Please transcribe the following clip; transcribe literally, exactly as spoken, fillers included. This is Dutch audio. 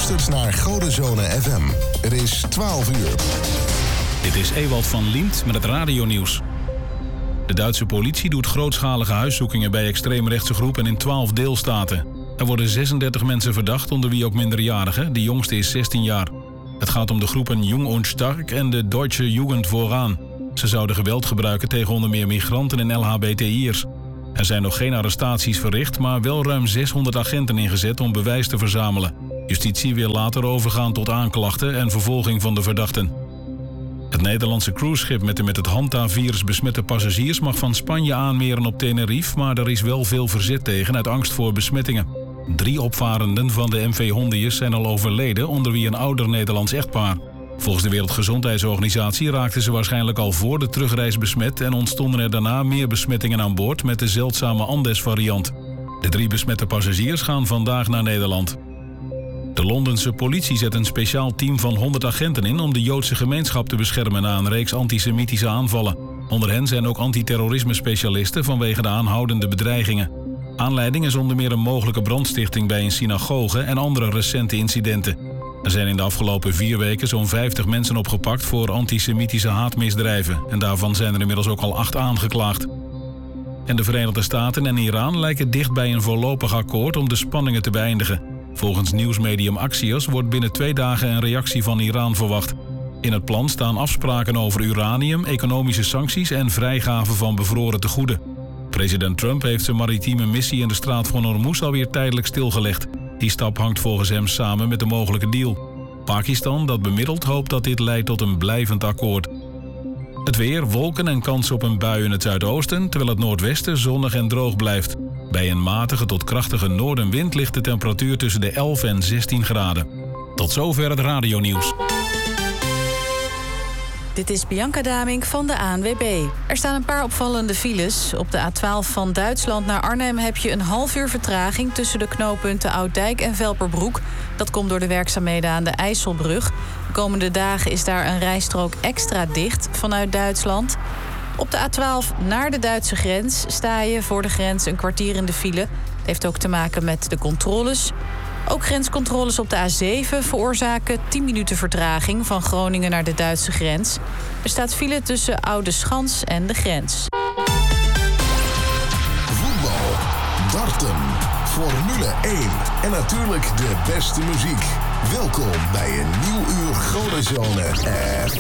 luistert naar Godenzone F M. Het is twaalf uur. Dit is Ewald van Liemt met het radionieuws. De Duitse politie doet grootschalige huiszoekingen bij extreemrechtse groepen in twaalf deelstaten. Er worden zesendertig mensen verdacht, onder wie ook minderjarigen. De jongste is zestien jaar. Het gaat om de groepen Jung und Stark en de Deutsche Jugend vooraan. Ze zouden geweld gebruiken tegen onder meer migranten en L H B T I'ers. Er zijn nog geen arrestaties verricht, maar wel ruim zeshonderd agenten ingezet om bewijs te verzamelen. Justitie wil later overgaan tot aanklachten en vervolging van de verdachten. Het Nederlandse cruiseschip met de met het Hanta-virus besmette passagiers mag van Spanje aanmeren op Tenerife, maar er is wel veel verzet tegen uit angst voor besmettingen. Drie opvarenden van de M V Hondius zijn al overleden, onder wie een ouder Nederlands echtpaar. Volgens de Wereldgezondheidsorganisatie raakten ze waarschijnlijk al voor de terugreis besmet en ontstonden er daarna meer besmettingen aan boord met de zeldzame Andes-variant. De drie besmette passagiers gaan vandaag naar Nederland. De Londense politie zet een speciaal team van honderd agenten in om de Joodse gemeenschap te beschermen na een reeks antisemitische aanvallen. Onder hen zijn ook antiterrorisme-specialisten vanwege de aanhoudende bedreigingen. Aanleiding is onder meer een mogelijke brandstichting bij een synagoge en andere recente incidenten. Er zijn in de afgelopen vier weken zo'n vijftig mensen opgepakt voor antisemitische haatmisdrijven. En daarvan zijn er inmiddels ook al acht aangeklaagd. En de Verenigde Staten en Iran lijken dicht bij een voorlopig akkoord om de spanningen te beëindigen. Volgens nieuwsmedium Axios wordt binnen twee dagen een reactie van Iran verwacht. In het plan staan afspraken over uranium, economische sancties en vrijgave van bevroren tegoeden. President Trump heeft zijn maritieme missie in de straat van Hormuz alweer tijdelijk stilgelegd. Die stap hangt volgens hem samen met de mogelijke deal. Pakistan, dat bemiddelt, hoopt dat dit leidt tot een blijvend akkoord. Het weer, wolken en kans op een bui in het zuidoosten, terwijl het noordwesten zonnig en droog blijft. Bij een matige tot krachtige noordenwind ligt de temperatuur tussen de elf en zestien graden. Tot zover het radionieuws. Dit is Bianca Damink van de A N W B. Er staan een paar opvallende files. Op de A twaalf van Duitsland naar Arnhem heb je een half uur vertraging tussen de knooppunten Ouddijk en Velperbroek. Dat komt door de werkzaamheden aan de IJsselbrug. De komende dagen is daar een rijstrook extra dicht vanuit Duitsland. Op de A twaalf naar de Duitse grens sta je voor de grens een kwartier in de file. Dat heeft ook te maken met de controles. Ook grenscontroles op de A zeven veroorzaken tien minuten vertraging van Groningen naar de Duitse grens. Er staat file tussen Oude Schans en de grens. Voetbal, darten, Formule één en natuurlijk de beste muziek. Welkom bij een nieuw uur Godenzone F